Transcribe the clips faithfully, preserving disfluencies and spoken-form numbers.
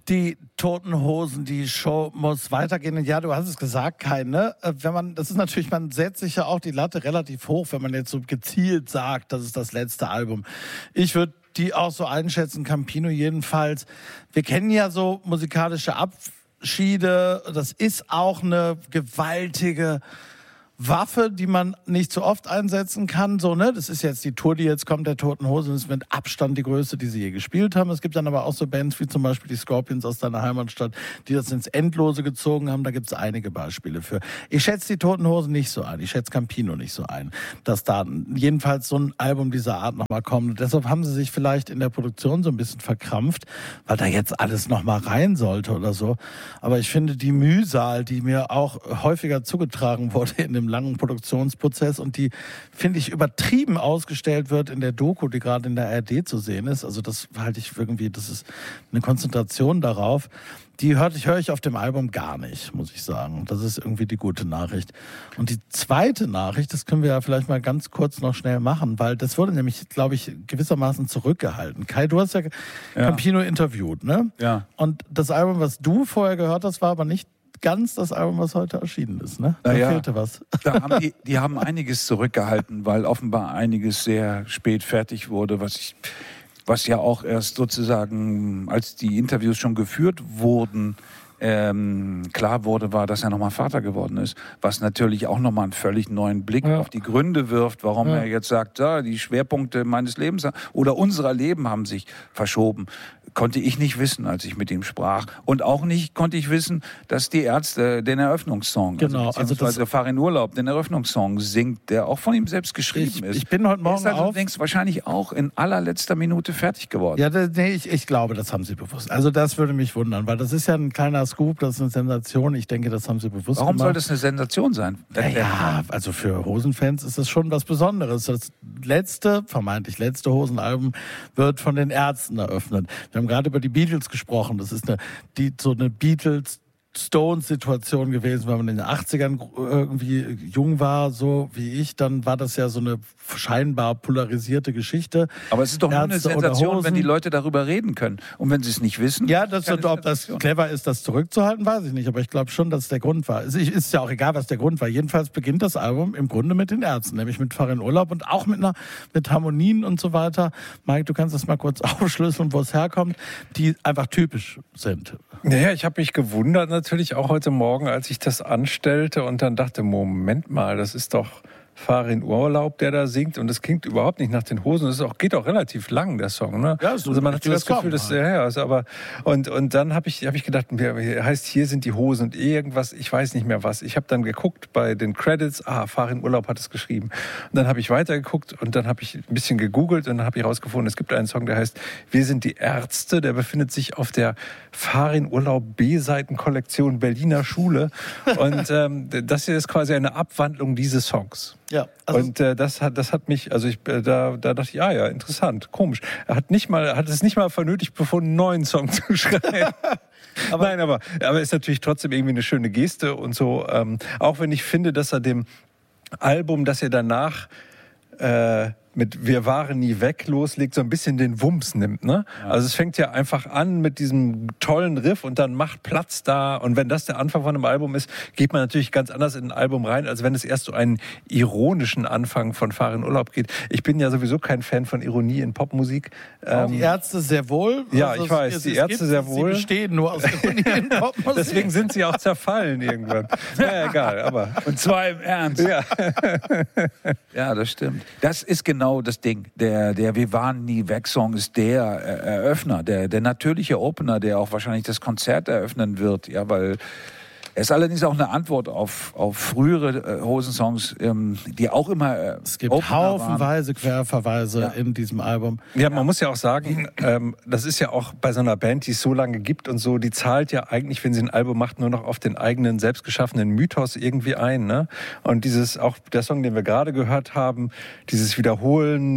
Die Toten Hosen, die Show muss weitergehen. Und ja, du hast es gesagt, Kai, ne? Wenn man, das ist natürlich, man setzt sich ja auch die Latte relativ hoch, wenn man jetzt so gezielt sagt, das ist das letzte Album. Ich würde die auch so einschätzen, Campino jedenfalls. Wir kennen ja so musikalische Abschiede. Das ist auch eine gewaltige Waffe, die man nicht so oft einsetzen kann, so, ne? Das ist jetzt die Tour, die jetzt kommt, der Toten Hosen, das ist mit Abstand die größte, die sie je gespielt haben. Es gibt dann aber auch so Bands wie zum Beispiel die Scorpions aus deiner Heimatstadt, die das ins Endlose gezogen haben. Da gibt es einige Beispiele für. Ich schätze die Toten Hosen nicht so ein. Ich schätze Campino nicht so ein, dass da jedenfalls so ein Album dieser Art nochmal kommt. Und deshalb haben sie sich vielleicht in der Produktion so ein bisschen verkrampft, weil da jetzt alles nochmal rein sollte oder so. Aber ich finde die Mühsal, die mir auch häufiger zugetragen wurde in dem langen Produktionsprozess und die, finde ich, übertrieben ausgestellt wird in der Doku, die gerade in der A R D zu sehen ist. Also das halte ich irgendwie, das ist eine Konzentration darauf. Die höre ich, höre ich auf dem Album gar nicht, muss ich sagen. Das ist irgendwie die gute Nachricht. Und die zweite Nachricht, das können wir ja vielleicht mal ganz kurz noch schnell machen, weil das wurde nämlich, glaube ich, gewissermaßen zurückgehalten. Kai, du hast ja, ja. Campino interviewt, ne? Ja. Und das Album, was du vorher gehört hast, war aber nicht ganz das Album, was heute erschienen ist, ne? Da naja, fehlte was. Da haben die, die haben einiges zurückgehalten, weil offenbar einiges sehr spät fertig wurde, was ich, was ja auch erst sozusagen, als die Interviews schon geführt wurden, ähm, klar wurde, war, dass er nochmal Vater geworden ist, was natürlich auch nochmal einen völlig neuen Blick ja. auf die Gründe wirft, warum ja. er jetzt sagt, ja, die Schwerpunkte meines Lebens oder unserer Leben haben sich verschoben. Konnte ich nicht wissen, als ich mit ihm sprach. Und auch nicht konnte ich wissen, dass die Ärzte den Eröffnungssong, genau, also beziehungsweise also Fahr in Urlaub, den Eröffnungssong singt, der auch von ihm selbst geschrieben ich, ist. Ich bin heute Morgen der ist also auf... längst wahrscheinlich auch in allerletzter Minute fertig geworden. Ja, das, nee, ich, ich glaube, das haben sie bewusst. Also das würde mich wundern, weil das ist ja ein kleiner Scoop, das ist eine Sensation. Ich denke, das haben sie bewusst Warum gemacht. soll das eine Sensation sein? Ja, also für Hosenfans ist das schon was Besonderes. Das letzte, vermeintlich letzte Hosenalbum wird von den Ärzten eröffnet. Wir haben gerade über die Beatles gesprochen. Das ist eine, die, so eine Beatles Stones-Situation gewesen, wenn man in den achtzigern irgendwie jung war, so wie ich, dann war das ja so eine scheinbar polarisierte Geschichte. Aber es ist doch nur eine Sensation, wenn die Leute darüber reden können. Und wenn sie es nicht wissen... Ja, das, ob das clever ist, das zurückzuhalten, weiß ich nicht. Aber ich glaube schon, dass es der Grund war. Es ist ja auch egal, was der Grund war. Jedenfalls beginnt das Album im Grunde mit den Ärzten, nämlich mit Fahr in Urlaub und auch mit, einer, mit Harmonien und so weiter. Mike, du kannst das mal kurz aufschlüsseln, wo es herkommt, die einfach typisch sind. Naja, ich habe mich gewundert natürlich auch heute Morgen, als ich das anstellte und dann dachte, Moment mal, das ist doch Fahr in Urlaub, der da singt, und das klingt überhaupt nicht nach den Hosen. Das ist auch, geht auch relativ lang, der Song, ne? Ja, so also man hat das Gefühl, dass ja, ja, also aber und und dann habe ich habe ich gedacht, heißt hier sind die Hosen und irgendwas, ich weiß nicht mehr was. Ich habe dann geguckt bei den Credits, ah, Fahr in Urlaub hat es geschrieben. Und dann habe ich weitergeguckt und dann habe ich ein bisschen gegoogelt und dann habe ich herausgefunden, es gibt einen Song, der heißt Wir sind die Ärzte, der befindet sich auf der Fahr in Urlaub B-Seiten-Kollektion Berliner Schule und ähm, das hier ist quasi eine Abwandlung dieses Songs. Ja, also und äh, das hat das hat mich, also ich äh, da da dachte ich, ah ja, interessant, komisch. Er hat nicht mal hat es nicht mal für nötig befunden, einen neuen Song zu schreiben. aber Nein, aber aber ist natürlich trotzdem irgendwie eine schöne Geste und so. Ähm, auch wenn ich finde, dass er dem Album, das er danach äh, mit Wir waren nie weg loslegt, so ein bisschen den Wumms nimmt, ne? Ja. Also es fängt ja einfach an mit diesem tollen Riff und dann macht Platz da, und wenn das der Anfang von einem Album ist, geht man natürlich ganz anders in ein Album rein, als wenn es erst so einen ironischen Anfang von Fahr in Urlaub geht. Ich bin ja sowieso kein Fan von Ironie in Popmusik. Ähm, die Ärzte sehr wohl. Ja, also ich weiß, es, die es Ärzte gibt, sehr wohl. Sie bestehen nur aus Ironie in Popmusik. Deswegen sind sie auch zerfallen irgendwann. Ja, egal, aber... Und zwar im Ernst. Ja. Ja, das stimmt. Das ist genau das Ding. Der, der Wir waren nie weg Song ist der äh, Eröffner, der, der natürliche Opener, der auch wahrscheinlich das Konzert eröffnen wird. Ja, weil er ist allerdings auch eine Antwort auf, auf frühere äh, Hosensongs, ähm, die auch immer äh, Es gibt Opener haufenweise waren. Querverweise ja. in diesem Album. Ja, man muss ja auch sagen, ähm, das ist ja auch bei so einer Band, die es so lange gibt und so, die zahlt ja eigentlich, wenn sie ein Album macht, nur noch auf den eigenen selbstgeschaffenen Mythos irgendwie ein, ne? Und dieses, auch der Song, den wir gerade gehört haben, dieses Wiederholen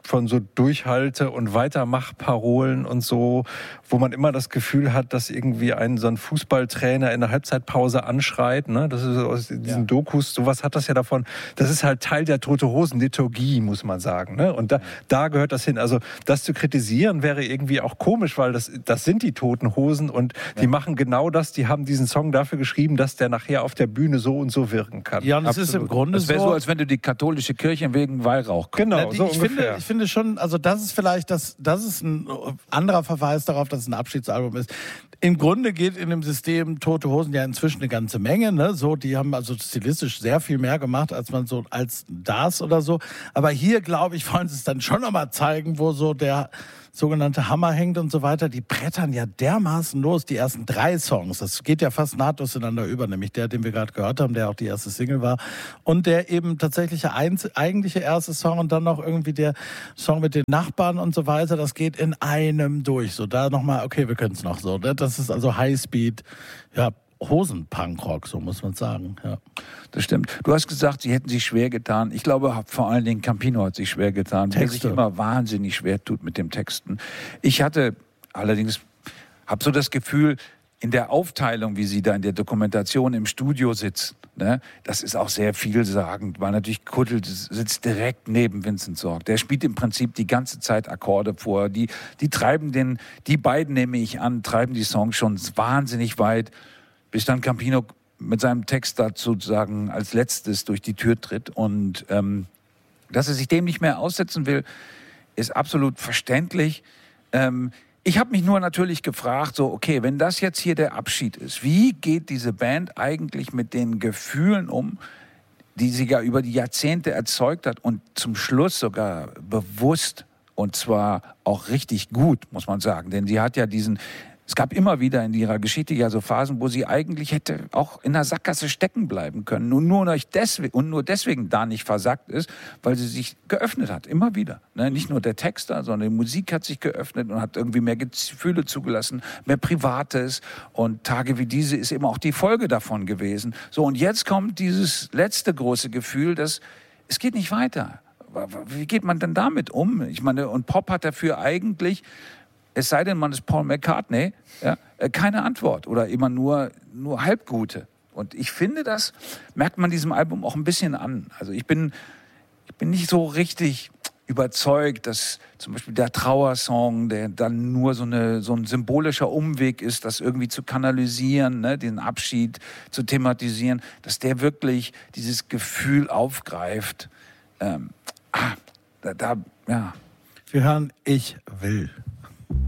von so Durchhalte- und Weitermachparolen und so, wo man immer das Gefühl hat, dass irgendwie ein so ein Fußballtrainer in der Halbzeitpause anschreit. Ne? Das ist aus diesen ja. Dokus, sowas hat das ja davon. Das ist halt Teil der Tote-Hosen-Liturgie, muss man sagen. Ne? Und da, da gehört das hin. Also das zu kritisieren wäre irgendwie auch komisch, weil das, das sind die Toten Hosen und ja. die machen genau das. Die haben diesen Song dafür geschrieben, dass der nachher auf der Bühne so und so wirken kann. Ja, und es ist im Grunde das wäre so, so, als wenn du die katholische Kirche wegen Weihrauch kommst. Genau, Na, die, so ich ungefähr. Finde, ich finde schon, also das ist vielleicht, das, das ist ein anderer Verweis darauf, dass es ein Abschiedsalbum ist. Im Grunde geht in dem System Tote Hosen ja inzwischen eine ganze Menge, ne? So, die haben also stilistisch sehr viel mehr gemacht, als man so, als das oder so. Aber hier, glaube ich, wollen sie es dann schon nochmal zeigen, wo so der sogenannte Hammer hängt und so weiter. Die brettern ja dermaßen los, die ersten drei Songs. Das geht ja fast nahtlos ineinander über, nämlich der, den wir gerade gehört haben, der auch die erste Single war. Und der eben tatsächliche einz- eigentliche erste Song und dann noch irgendwie der Song mit den Nachbarn und so weiter. Das geht in einem durch. So, da nochmal, okay, wir können es noch so. Ne? Das ist also Highspeed, ja, Hosen-Punkrock, so muss man sagen. Ja. Das stimmt. Du hast gesagt, sie hätten sich schwer getan. Ich glaube, vor allen Dingen Campino hat sich schwer getan, der sich immer wahnsinnig schwer tut mit dem Texten. Ich hatte allerdings, habe so das Gefühl, in der Aufteilung, wie sie da in der Dokumentation im Studio sitzen, ne, das ist auch sehr vielsagend, weil natürlich Kuddel sitzt direkt neben Vincent Sorg. Der spielt im Prinzip die ganze Zeit Akkorde vor. Die, die treiben den, die beiden nehme ich an, treiben die Songs schon wahnsinnig weit, bis dann Campino mit seinem Text dazu sozusagen als letztes durch die Tür tritt. Und ähm, dass er sich dem nicht mehr aussetzen will, ist absolut verständlich. Ähm, ich habe mich nur natürlich gefragt, so okay, wenn das jetzt hier der Abschied ist, wie geht diese Band eigentlich mit den Gefühlen um, die sie ja über die Jahrzehnte erzeugt hat und zum Schluss sogar bewusst und zwar auch richtig gut, muss man sagen. Denn sie hat ja diesen... Es gab immer wieder in ihrer Geschichte ja so Phasen, wo sie eigentlich hätte auch in der Sackgasse stecken bleiben können und nur, deswegen, und nur deswegen da nicht versackt ist, weil sie sich geöffnet hat, immer wieder. Ne? Nicht nur der Texter, sondern die Musik hat sich geöffnet und hat irgendwie mehr Gefühle zugelassen, mehr Privates und Tage wie diese ist eben auch die Folge davon gewesen. So, und jetzt kommt dieses letzte große Gefühl, dass es geht nicht weiter. Wie geht man denn damit um? Ich meine, und Pop hat dafür eigentlich... Es sei denn, man ist Paul McCartney, ja, keine Antwort oder immer nur, nur halbgute. Und ich finde, das merkt man diesem Album auch ein bisschen an. Also ich bin, ich bin nicht so richtig überzeugt, dass zum Beispiel der Trauersong, der dann nur so, eine, so ein symbolischer Umweg ist, das irgendwie zu kanalisieren, ne, den Abschied zu thematisieren, dass der wirklich dieses Gefühl aufgreift. Ähm, ah, da, da, ja. Wir hören Ich will.